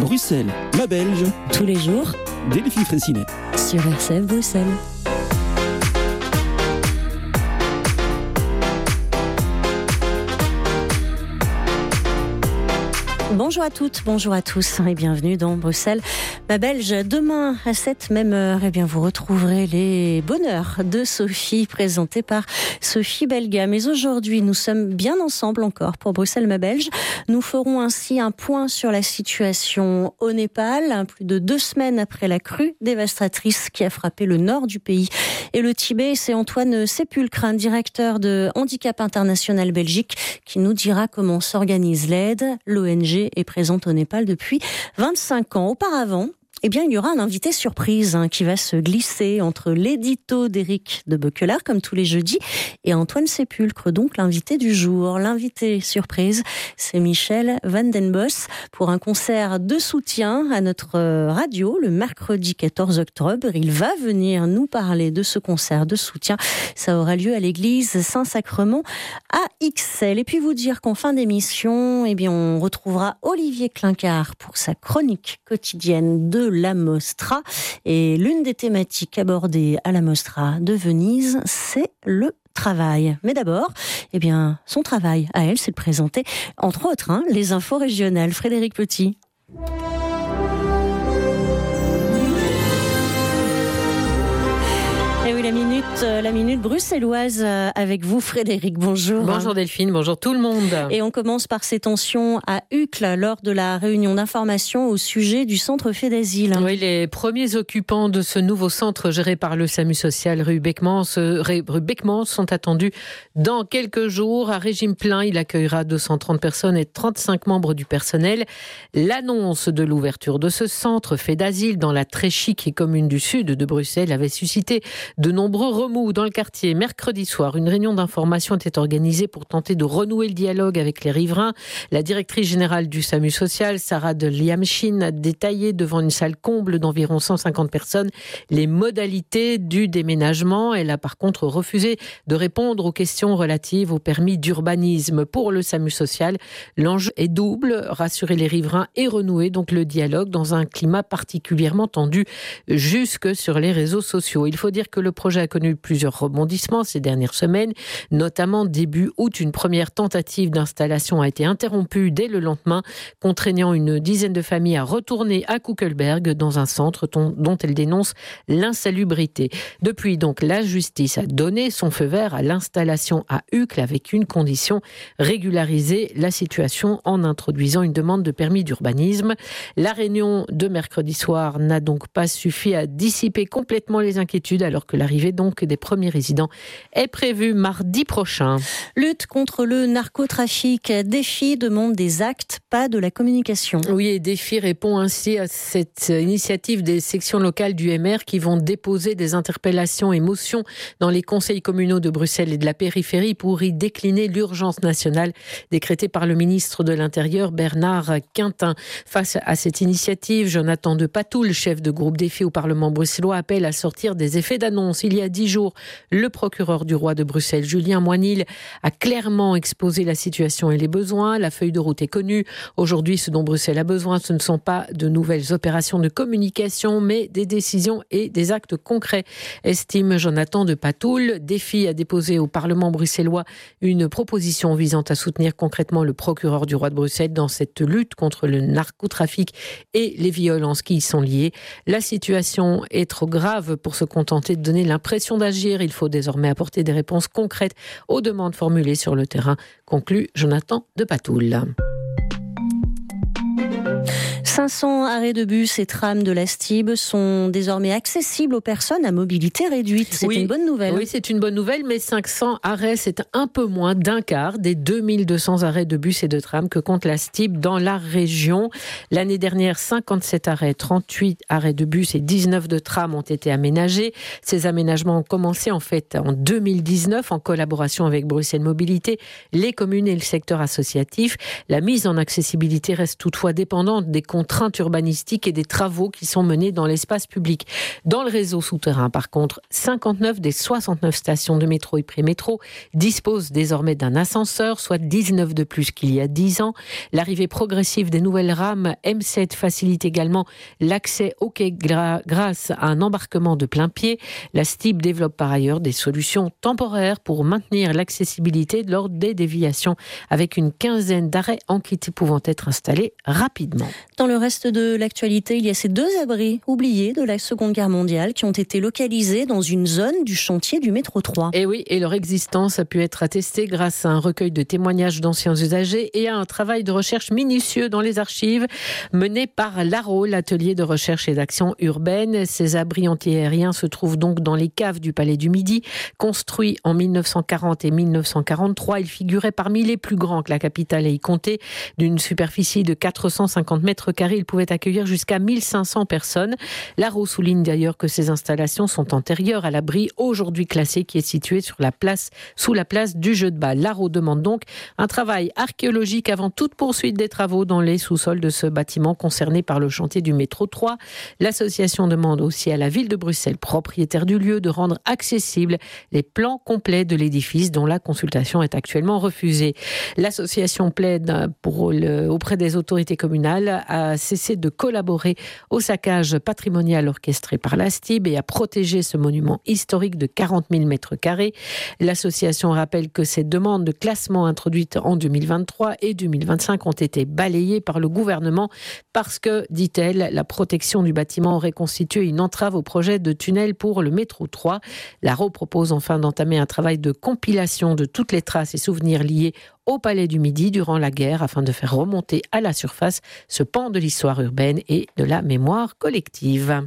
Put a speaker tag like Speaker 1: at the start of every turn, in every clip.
Speaker 1: Bruxelles, ma Belge.
Speaker 2: Tous les jours,
Speaker 1: Delphine Fraissinet.
Speaker 2: sur RCF Bruxelles. Bonjour à toutes, bonjour à tous et bienvenue dans Bruxelles, ma Belge. Demain à cette même heure, vous retrouverez les bonheurs de Sophie présentés par Sophie Belga. Mais aujourd'hui, nous sommes bien ensemble encore pour Bruxelles, ma Belge. Nous ferons ainsi un point sur la situation au Népal, plus de 2 semaines après la crue dévastatrice qui a frappé le nord du pays et le Tibet. C'est Antoine Sépulcre, directeur de Handicap International Belgique, qui nous dira comment s'organise l'aide. L'ONG est présente au Népal depuis 25 ans. Auparavant, il y aura un invité surprise qui va se glisser entre l'édito d'Éric de Beuquelaar, comme tous les jeudis, et Antoine Sépulcre, donc l'invité du jour. L'invité surprise, c'est Michel Van den Bos pour un concert de soutien à notre radio le mercredi 14 octobre. Il va venir nous parler de ce concert de soutien. Ça aura lieu à l'église Saint-Sacrement à Ixelles. Et puis vous dire qu'en fin d'émission, on retrouvera Olivier Clincard pour sa chronique quotidienne de la Mostra. Et l'une des thématiques abordées à la Mostra de Venise, c'est le travail. Mais d'abord, son travail à elle, c'est de présenter, entre autres, les infos régionales. Frédéric Petit. Et oui, la minute bruxelloise avec vous, Frédéric. Bonjour.
Speaker 3: Bonjour Delphine, bonjour tout le monde.
Speaker 2: Et on commence par ces tensions à Uccle lors de la réunion d'information au sujet du centre fait d'asile.
Speaker 3: Oui, les premiers occupants de ce nouveau centre géré par le SAMU social rue Beckmans sont attendus dans quelques jours. À régime plein, il accueillera 230 personnes et 35 membres du personnel. L'annonce de l'ouverture de ce centre fait d'asile dans la très chic commune du sud de Bruxelles avait suscité de nombreux remous dans le quartier. Mercredi soir, une réunion d'information était organisée pour tenter de renouer le dialogue avec les riverains. La directrice générale du SAMU social, Sarah de Liamchin, a détaillé devant une salle comble d'environ 150 personnes les modalités du déménagement. Elle a par contre refusé de répondre aux questions relatives au permis d'urbanisme. Pour le SAMU social, l'enjeu est double, rassurer les riverains et renouer donc le dialogue dans un climat particulièrement tendu jusque sur les réseaux sociaux. Il faut dire que le projet a connu plusieurs rebondissements ces dernières semaines, notamment début août, une première tentative d'installation a été interrompue dès le lendemain, contraignant une dizaine de familles à retourner à Kuckelberg dans un centre dont elles dénoncent l'insalubrité. Depuis donc, la justice a donné son feu vert à l'installation à Uccle avec une condition, régulariser la situation en introduisant une demande de permis d'urbanisme. La réunion de mercredi soir n'a donc pas suffi à dissiper complètement les inquiétudes alors que l'arrivée donc des premiers résidents est prévue mardi prochain.
Speaker 2: Lutte contre le narcotrafic. Défi demande des actes, pas de la communication.
Speaker 3: Oui, et Défi répond ainsi à cette initiative des sections locales du MR qui vont déposer des interpellations et motions dans les conseils communaux de Bruxelles et de la périphérie pour y décliner l'urgence nationale décrétée par le ministre de l'Intérieur Bernard Quintin. Face à cette initiative, Jonathan de Patoul, chef de groupe Défi au Parlement bruxellois, appelle à sortir des effets d'annonce. Il y a 10 jours, le procureur du roi de Bruxelles, Julien Moinil, a clairement exposé la situation et les besoins. La feuille de route est connue. Aujourd'hui, ce dont Bruxelles a besoin, ce ne sont pas de nouvelles opérations de communication, mais des décisions et des actes concrets, estime Jonathan de Patoul. Défi a déposé au Parlement bruxellois une proposition visant à soutenir concrètement le procureur du roi de Bruxelles dans cette lutte contre le narcotrafic et les violences qui y sont liées. La situation est trop grave pour se contenter de donner l'impression d'agir. Il faut désormais apporter des réponses concrètes aux demandes formulées sur le terrain, conclut Jonathan de Patoul.
Speaker 2: 500 arrêts de bus et trams de la STIB sont désormais accessibles aux personnes à mobilité réduite. C'est une bonne nouvelle.
Speaker 3: Oui, c'est une bonne nouvelle, mais 500 arrêts, c'est un peu moins d'un quart des 2200 arrêts de bus et de trams que compte la STIB dans la région. L'année dernière, 57 arrêts, 38 arrêts de bus et 19 de trams ont été aménagés. Ces aménagements ont commencé en fait en 2019 en collaboration avec Bruxelles Mobilité, les communes et le secteur associatif. La mise en accessibilité reste toutefois dépendante des conditions contraintes urbanistiques et des travaux qui sont menés dans l'espace public. Dans le réseau souterrain, par contre, 59 des 69 stations de métro et prémétro disposent désormais d'un ascenseur, soit 19 de plus qu'il y a 10 ans. L'arrivée progressive des nouvelles rames M7 facilite également l'accès au quai grâce à un embarquement de plein pied. La STIB développe par ailleurs des solutions temporaires pour maintenir l'accessibilité lors des déviations, avec une quinzaine d'arrêts en kit pouvant être installés rapidement.
Speaker 2: Dans le reste de l'actualité, il y a ces 2 abris oubliés de la Seconde Guerre mondiale qui ont été localisés dans une zone du chantier du métro 3.
Speaker 3: Et oui, et leur existence a pu être attestée grâce à un recueil de témoignages d'anciens usagers et à un travail de recherche minutieux dans les archives mené par l'ARO, l'atelier de recherche et d'action urbaine. Ces abris antiaériens se trouvent donc dans les caves du Palais du Midi. Construits en 1940 et 1943, ils figuraient parmi les plus grands que la capitale ait compté. D'une superficie de 450 mètres carrés, ils pouvaient accueillir jusqu'à 1500 personnes. L'ARO souligne d'ailleurs que ces installations sont antérieures à l'abri aujourd'hui classé qui est situé sous la place du Jeu de Bal. L'ARO demande donc un travail archéologique avant toute poursuite des travaux dans les sous-sols de ce bâtiment concerné par le chantier du métro 3. L'association demande aussi à la ville de Bruxelles, propriétaire du lieu, de rendre accessibles les plans complets de l'édifice dont la consultation est actuellement refusée. L'association plaide auprès des autorités communales à cesser de collaborer au saccage patrimonial orchestré par la STIB et à protéger ce monument historique de 40 000 mètres carrés. L'association rappelle que ces demandes de classement introduites en 2023 et 2025 ont été balayées par le gouvernement parce que, dit-elle, la protection du bâtiment aurait constitué une entrave au projet de tunnel pour le métro 3. L'ARO propose enfin d'entamer un travail de compilation de toutes les traces et souvenirs liés au Palais du Midi durant la guerre afin de faire remonter à la surface ce pan de l'histoire urbaine et de la mémoire collective.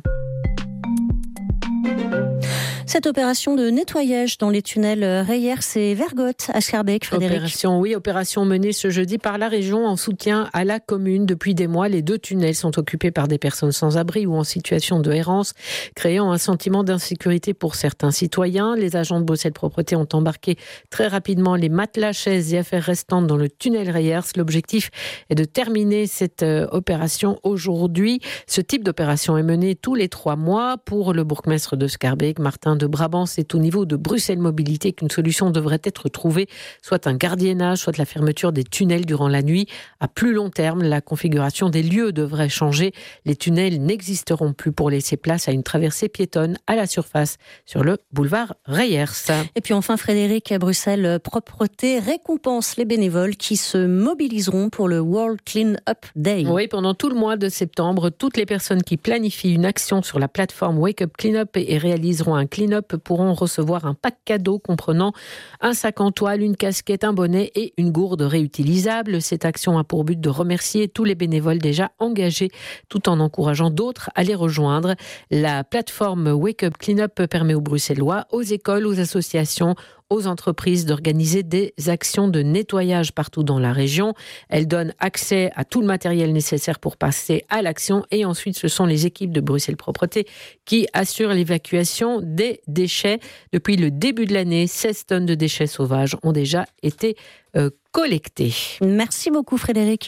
Speaker 2: Cette opération de nettoyage dans les tunnels Reyers et Vergote à Schaerbeek, Frédéric.
Speaker 3: Opération menée ce jeudi par la région en soutien à la commune. Depuis des mois, les 2 tunnels sont occupés par des personnes sans abri ou en situation de errance, créant un sentiment d'insécurité pour certains citoyens. Les agents de Bruxelles Propreté ont embarqué très rapidement les matelas, chaises et affaires restantes dans le tunnel Reyers. L'objectif est de terminer cette opération aujourd'hui. Ce type d'opération est mené tous les 3 mois. Pour le bourgmestre de Schaerbeek, Martin de Brabant, c'est au niveau de Bruxelles Mobilité qu'une solution devrait être trouvée, soit un gardiennage, soit la fermeture des tunnels durant la nuit. À plus long terme, la configuration des lieux devrait changer. Les tunnels n'existeront plus pour laisser place à une traversée piétonne à la surface sur le boulevard Reyers.
Speaker 2: Et puis enfin, Frédéric, à Bruxelles Propreté récompense les bénévoles qui se mobiliseront pour le World Clean Up Day.
Speaker 3: Oui, pendant tout le mois de septembre, toutes les personnes qui planifient une action sur la plateforme Wake Up Clean Up et réaliseront un clean-up pourront recevoir un pack cadeau comprenant un sac en toile, une casquette, un bonnet et une gourde réutilisable. Cette action a pour but de remercier tous les bénévoles déjà engagés tout en encourageant d'autres à les rejoindre. La plateforme Wake Up Clean Up permet aux Bruxellois, aux écoles, aux associations, aux entreprises d'organiser des actions de nettoyage partout dans la région. Elle donne accès à tout le matériel nécessaire pour passer à l'action et ensuite ce sont les équipes de Bruxelles Propreté qui assurent l'évacuation des déchets. Depuis le début de l'année, 16 tonnes de déchets sauvages ont déjà été collectés.
Speaker 2: Merci beaucoup Frédéric.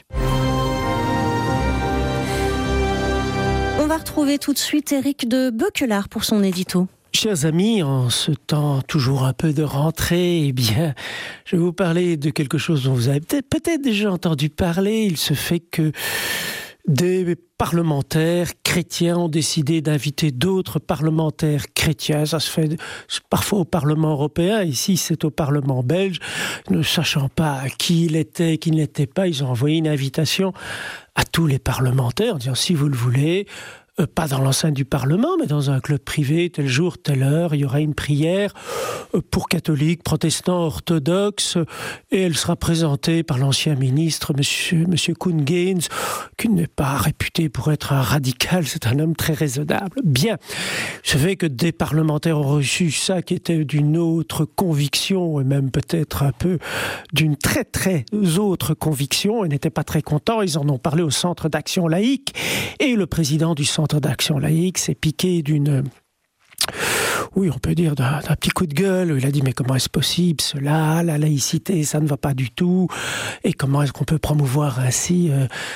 Speaker 2: On va retrouver tout de suite Éric de Beukelard pour son édito.
Speaker 4: Chers amis, en ce temps toujours un peu de rentrée, eh bien, je vais vous parler de quelque chose dont vous avez peut-être déjà entendu parler. Il se fait que des parlementaires chrétiens ont décidé d'inviter d'autres parlementaires chrétiens. Ça se fait parfois au Parlement européen. Ici, c'est au Parlement belge. Ne sachant pas qui il était, qui ne l'était pas, ils ont envoyé une invitation à tous les parlementaires en disant, si vous le voulez, pas dans l'enceinte du Parlement, mais dans un club privé, tel jour, telle heure, il y aura une prière pour catholiques, protestants, orthodoxes, et elle sera présentée par l'ancien ministre, monsieur Koen Geens, qui n'est pas réputé pour être un radical, c'est un homme très raisonnable. Bien, je sais que des parlementaires ont reçu ça qui était d'une autre conviction, et même peut-être un peu d'une très très autre conviction, et n'étaient pas très contents, ils en ont parlé au Centre d'Action Laïque, et le président du Centre d'Action Laïque s'est piqué d'une oui, on peut dire d'un petit coup de gueule, où il a dit mais comment est-ce possible cela, la laïcité, ça ne va pas du tout, et comment est-ce qu'on peut promouvoir ainsi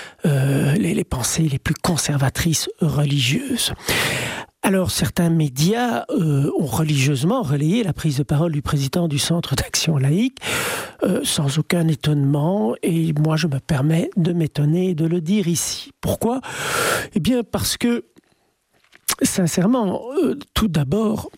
Speaker 4: les pensées les plus conservatrices religieuses. Alors, certains médias ont religieusement relayé la prise de parole du président du Centre d'Action Laïque, sans aucun étonnement, et moi je me permets de m'étonner et de le dire ici. Pourquoi ? Eh bien parce que, sincèrement, tout d'abord,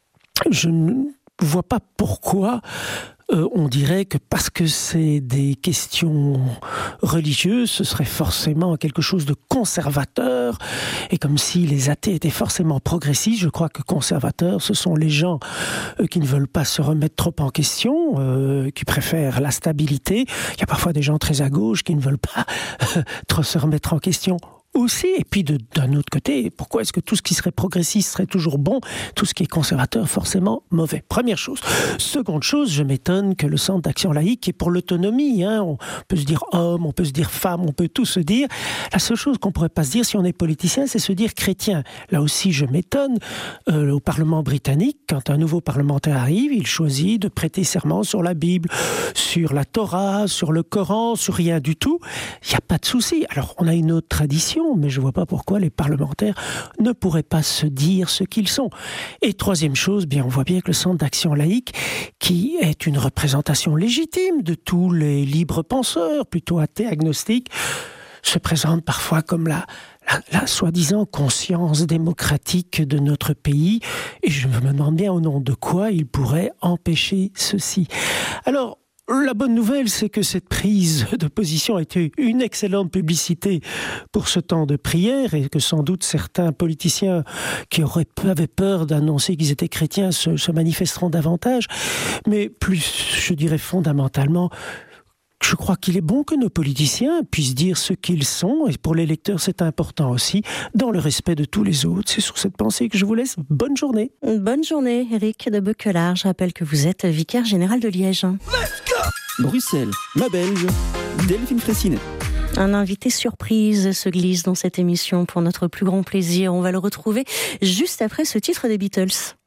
Speaker 4: je ne vois pas pourquoi on dirait que parce que c'est des questions religieuses, ce serait forcément quelque chose de conservateur, et comme si les athées étaient forcément progressistes. Je crois que conservateurs, ce sont les gens qui ne veulent pas se remettre trop en question, qui préfèrent la stabilité. Il y a parfois des gens très à gauche qui ne veulent pas trop se remettre en question aussi. Et puis d'un autre côté, pourquoi est-ce que tout ce qui serait progressiste serait toujours bon, tout ce qui est conservateur forcément mauvais? Première chose. Seconde chose, je m'étonne que le Centre d'Action Laïque, qui est pour l'autonomie, on peut se dire homme, on peut se dire femme, on peut tout se dire. La seule chose qu'on pourrait pas se dire si on est politicien, c'est se dire chrétien. Là aussi, je m'étonne. Au Parlement britannique, quand un nouveau parlementaire arrive, il choisit de prêter serment sur la Bible, sur la Torah, sur le Coran, sur rien du tout. Il n'y a pas de souci. Alors, on a une autre tradition, mais je ne vois pas pourquoi les parlementaires ne pourraient pas se dire ce qu'ils sont. Et troisième chose, bien, on voit bien que le Centre d'Action Laïque, qui est une représentation légitime de tous les libres penseurs, plutôt athées, agnostiques, se présente parfois comme la soi-disant conscience démocratique de notre pays. Et je me demande bien au nom de quoi il pourrait empêcher ceci. Alors, la bonne nouvelle, c'est que cette prise de position a été une excellente publicité pour ce temps de prière, et que sans doute certains politiciens qui avaient peur d'annoncer qu'ils étaient chrétiens se manifesteront davantage. Mais plus, je dirais fondamentalement, je crois qu'il est bon que nos politiciens puissent dire ce qu'ils sont, et pour les lecteurs c'est important aussi, dans le respect de tous les autres. C'est sur cette pensée que je vous laisse. Bonne journée.
Speaker 2: Bonne journée, Éric de Beuquelard. Je rappelle que vous êtes vicaire général de Liège.
Speaker 1: Bruxelles, ma Belge, Delphine Fraissinet.
Speaker 2: Un invité surprise se glisse dans cette émission pour notre plus grand plaisir. On va le retrouver juste après ce titre des Beatles.